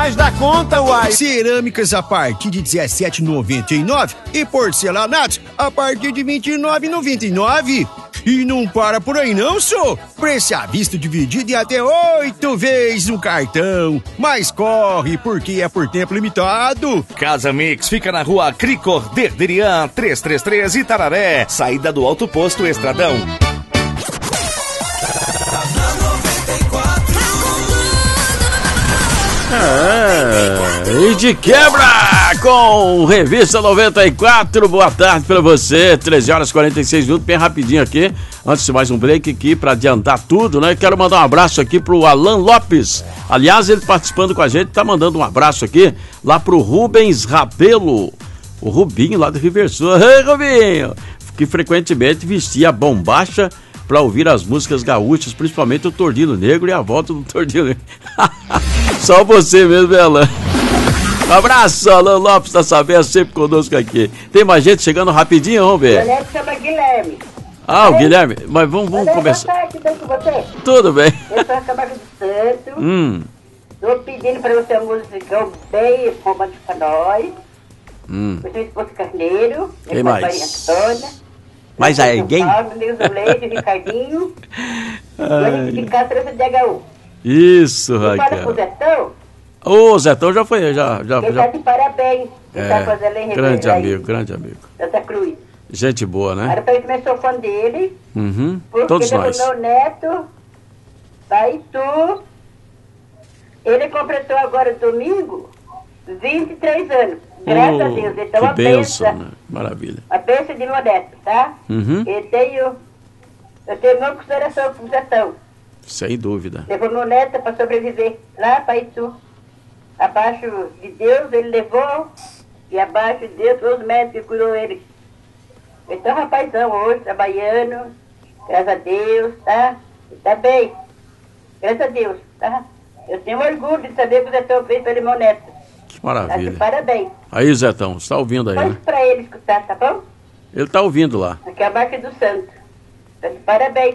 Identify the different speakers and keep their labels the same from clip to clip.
Speaker 1: mais da conta, uai.
Speaker 2: Cerâmicas a partir de R$17,99 e porcelanatos a partir de R$29,99. E não para por aí não, só. Preço à vista dividido em até 8 vezes no cartão. Mas corre, porque é por tempo limitado.
Speaker 3: Casa Mix fica na rua Cricor Derderian 333 Itararé, saída do Alto Posto Estradão.
Speaker 4: E de quebra com Revista 94. Boa tarde pra você, 13h46, bem rapidinho aqui, antes de mais um break aqui pra adiantar tudo, né? Quero mandar um abraço aqui pro Alan Lopes. Aliás, ele participando com a gente, tá mandando um abraço aqui lá pro Rubens Rabelo, o Rubinho lá do Riversul. Ei, Rubinho, que frequentemente vestia a bombacha pra ouvir as músicas gaúchas, principalmente o Tordilho Negro e a volta do Tordilho Negro. Só você mesmo, Alan. Um abraço, Alan Lopes, tá sabendo, sempre conosco aqui. Tem mais gente chegando rapidinho, vamos ver.
Speaker 5: O neto chama Guilherme.
Speaker 4: Ah, o Guilherme, mas vamos começar.
Speaker 5: Boa tarde, tudo com você?
Speaker 4: Tudo bem.
Speaker 5: Eu sou a Câmara do Santo. Tô pedindo pra você a música bem romântica pra nós. Você esposo Carneiro.
Speaker 4: Quem mais?
Speaker 5: Antônia.
Speaker 4: Mais alguém?
Speaker 5: Nilson Leite, Ricardinho. Ai. De Castro de HU.
Speaker 4: Isso, Raquel.
Speaker 5: Fala pro Zetão.
Speaker 4: Ô, Zetão já foi, já.
Speaker 5: Ele tá de parabéns. Ele tá fazendo
Speaker 4: grande amigo, grande amigo.
Speaker 5: Santa Cruz.
Speaker 4: Gente boa, né?
Speaker 5: Aparentemente sou fã dele. Porque
Speaker 4: todos
Speaker 5: ele
Speaker 4: nós.
Speaker 5: É o meu neto, Baitu. Ele completou agora domingo 23 anos. Graças a Deus. Então,
Speaker 4: que bênção, né? Maravilha.
Speaker 5: A bênção de meu neto, tá? Eu tenho uma consideração pro Zetão.
Speaker 4: Sem dúvida.
Speaker 5: Levou meu neto para sobreviver lá para Itu. Abaixo de Deus ele levou, e abaixo de Deus foi os médicos que curou ele. Então, rapazão, hoje, trabalhando, graças a Deus, tá? Tá bem, graças a Deus, tá? Eu tenho orgulho de saber que o Zetão fez pelo meu neto.
Speaker 4: Que maravilha.
Speaker 5: Tá? Parabéns.
Speaker 4: Aí, Zetão, você tá ouvindo aí,
Speaker 5: Pode
Speaker 4: né?
Speaker 5: pra ele escutar, tá bom?
Speaker 4: Ele tá ouvindo lá.
Speaker 5: Aqui é a marca do Santo. Tá? Parabéns.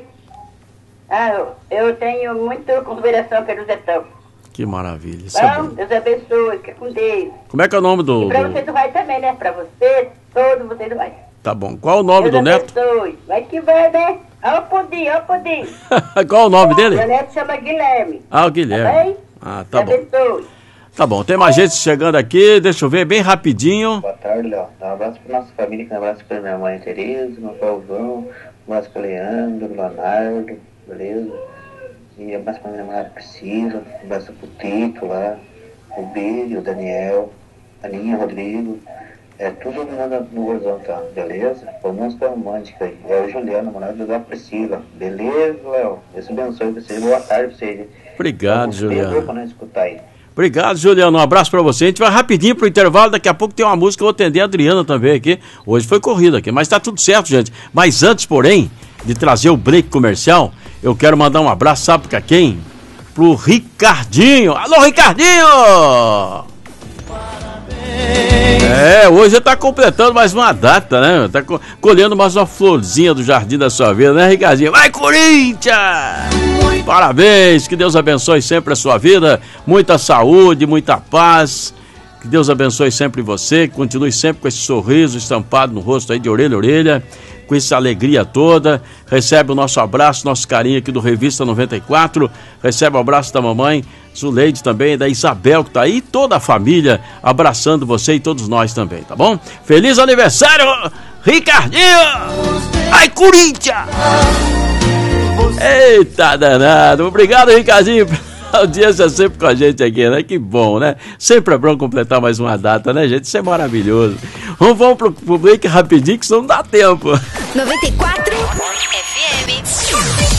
Speaker 5: Eu tenho muita consideração pelo Zetão.
Speaker 4: Que maravilha. Isso é bom.
Speaker 5: Deus abençoe, fica com Deus.
Speaker 4: Como é que é o nome do...
Speaker 5: E pra você do Vai também, né? Pra você, todo você do Vai.
Speaker 4: Tá bom. Qual o nome do neto?
Speaker 5: Abençoe. Vai que vai, né? Ó o pudim, ó o pudim.
Speaker 4: Qual o nome dele?
Speaker 5: Meu neto chama Guilherme.
Speaker 4: Ah, o Guilherme.
Speaker 5: Tá bem?
Speaker 4: Tá bom.
Speaker 5: Abençoe.
Speaker 4: Tá bom, tem mais gente chegando aqui, deixa eu ver bem rapidinho.
Speaker 6: Boa tarde, Léo. Dá um abraço pra nossa família, um abraço pra minha mãe Tereza, meu pai João, um abraço pra Leandro, Leonardo, beleza? E um abraço pra minha namorada Priscila, um abraço pro Tito lá, o Billy, o Daniel, a Aninha, o Rodrigo. É tudo no Gordão, tá? Beleza? Foi música romântica aí. É o Juliano, namorado da Priscila. Beleza, Léo? Deus abençoe vocês. Boa tarde pra vocês.
Speaker 4: Obrigado, Juliano.
Speaker 6: Pra nós escutar aí.
Speaker 4: Obrigado, Juliano. Um abraço pra você. A gente vai rapidinho pro intervalo. Daqui a pouco tem uma música. Eu vou atender a Adriana também aqui. Hoje foi corrida aqui, mas tá tudo certo, gente. Mas antes, porém, de trazer o break comercial, eu quero mandar um abraço, sabe pra quem? Pro Ricardinho. Alô, Ricardinho! Hoje tá completando mais uma data, né? Tá colhendo mais uma florzinha do jardim da sua vida, né, Ricardinho? Vai, Corinthians! Parabéns, que Deus abençoe sempre a sua vida, muita saúde, muita paz, que Deus abençoe sempre você, que continue sempre com esse sorriso estampado no rosto aí de orelha a orelha, com essa alegria toda. Recebe o nosso abraço, nosso carinho aqui do Revista 94, recebe o abraço da mamãe Zuleide também, da Isabel que tá aí, toda a família abraçando você e todos nós também, tá bom? Feliz aniversário, Ricardinho! Ai, Corinthians! Eita danado, obrigado, Ricardinho, a audiência sempre com a gente aqui, né? Que bom, né? Sempre é bom completar mais uma data, né, gente? Isso é maravilhoso. Vamos pro break rapidinho, que senão não dá tempo.
Speaker 7: 94 FM.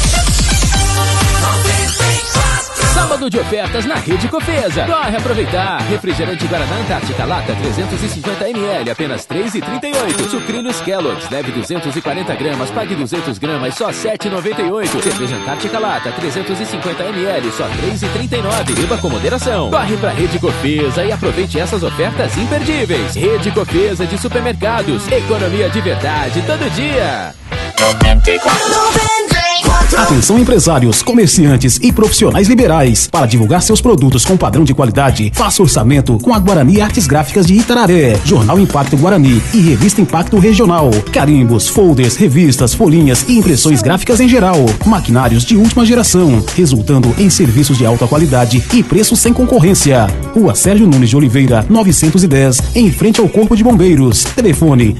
Speaker 8: Sábado de ofertas na Rede Cofesa. Corre aproveitar. Refrigerante Guaraná Antártica Lata 350ml, apenas R$ 3,38. Sucrilhos Kellogg's, leve 240 gramas, pague 200 gramas, só R$ 7,98. Cerveja Antártica Lata 350ml, só R$ 3,39. Beba com moderação. Corre pra Rede Cofesa e aproveite essas ofertas imperdíveis. Rede Cofesa de Supermercados. Economia de verdade todo dia.
Speaker 7: 94.
Speaker 1: Atenção empresários, comerciantes e profissionais liberais. Para divulgar seus produtos com padrão de qualidade, faça orçamento com a Guarani Artes Gráficas de Itararé, Jornal Impacto Guarani e Revista Impacto Regional. Carimbos, folders, revistas, folhinhas e impressões gráficas em geral. Maquinários de última geração, resultando em serviços de alta qualidade e preços sem concorrência. Rua Sérgio Nunes de Oliveira, 910, em frente ao Corpo de Bombeiros. Telefone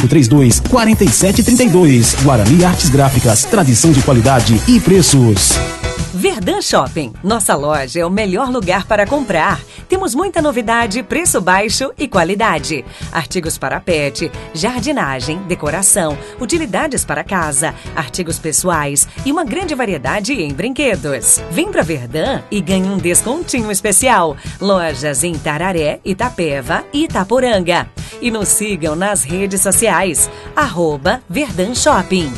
Speaker 1: 3532-4732. Guarani Artes Gráficas, tradição de qualidade e preços.
Speaker 9: Verdun Shopping. Nossa loja é o melhor lugar para comprar. Temos muita novidade, preço baixo e qualidade. Artigos para pet, jardinagem, decoração, utilidades para casa, artigos pessoais e uma grande variedade em brinquedos. Vem pra Verdun e ganhe um descontinho especial. Lojas em Tararé, Itapeva e Itaporanga. E nos sigam nas redes sociais. @Verdun Shopping.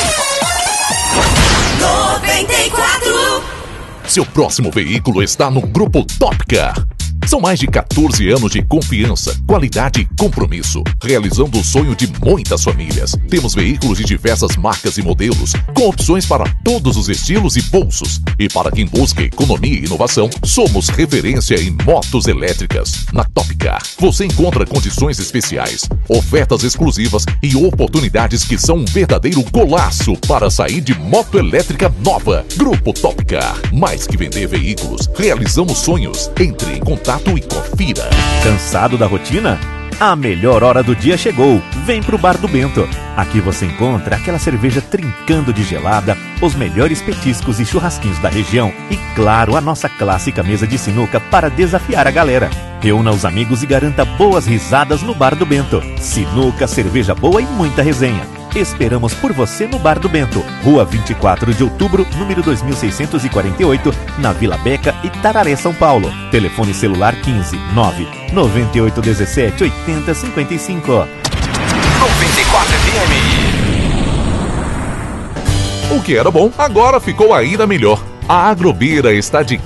Speaker 10: 94. Seu próximo veículo está no Grupo Top Car. São mais de 14 anos de confiança, qualidade e compromisso, realizando o sonho de muitas famílias. Temos veículos de diversas marcas e modelos, com opções para todos os estilos e bolsos. E para quem busca economia e inovação, somos referência em motos elétricas. Na Top Car, você encontra condições especiais, ofertas exclusivas e oportunidades que são um verdadeiro golaço para sair de moto elétrica nova. Grupo Top Car, mais que vender veículos, realizamos sonhos. Entre em contato e confira.
Speaker 11: Cansado da rotina? A melhor hora do dia chegou. Vem pro Bar do Bento. Aqui você encontra aquela cerveja trincando de gelada, os melhores petiscos e churrasquinhos da região e, claro, a nossa clássica mesa de sinuca para desafiar a galera. Reúna os amigos e garanta boas risadas no Bar do Bento. Sinuca, cerveja boa e muita resenha. Esperamos por você no Bar do Bento, Rua 24 de Outubro, número 2648, na Vila Beca, Itararé, São Paulo. Telefone celular 15 9 9817 8055.
Speaker 10: 94 FM. O que era bom, agora ficou ainda melhor. A Agrobeira está de